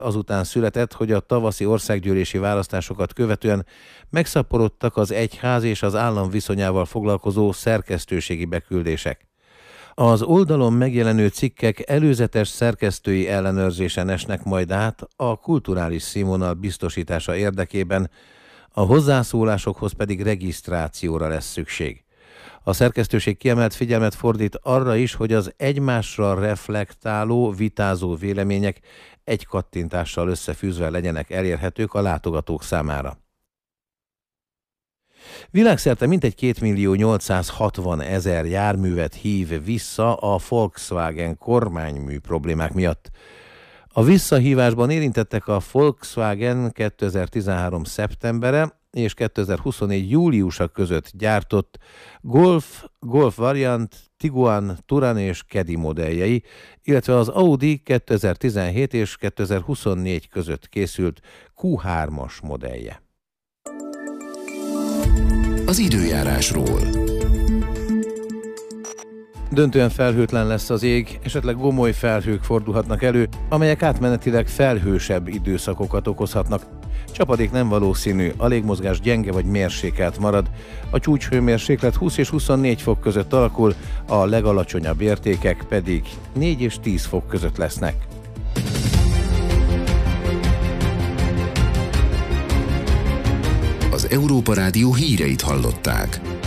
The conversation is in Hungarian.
azután született, hogy a tavaszi országgyűlési választásokat követően megszaporodtak az egyház és az állam viszonyával foglalkozó szerkesztőségi beküldések. Az oldalon megjelenő cikkek előzetes szerkesztői ellenőrzésen esnek majd át a kulturális színvonal biztosítása érdekében, a hozzászólásokhoz pedig regisztrációra lesz szükség. A szerkesztőség kiemelt figyelmet fordít arra is, hogy az egymásra reflektáló, vitázó vélemények egy kattintással összefűzve legyenek elérhetők a látogatók számára. Világszerte mintegy 2.860.000 járművet hív vissza a Volkswagen kormánymű problémák miatt. A visszahívásban érintettek a Volkswagen 2013. szeptembere és 2024. júliusa között gyártott Golf variant, Tiguan, Touran és Caddy modelljei, illetve az Audi 2017 és 2024 között készült Q3-as modellje. Az időjárásról. Döntően felhőtlen lesz az ég, esetleg gomoly felhők fordulhatnak elő, amelyek átmenetileg felhősebb időszakokat okozhatnak. Csapadék nem valószínű, a légmozgás gyenge vagy mérsékelt marad, a csúcshőmérséklet 20 és 24 fok között alakul, a legalacsonyabb értékek pedig 4 és 10 fok között lesznek. Az Európa Rádió híreit hallották.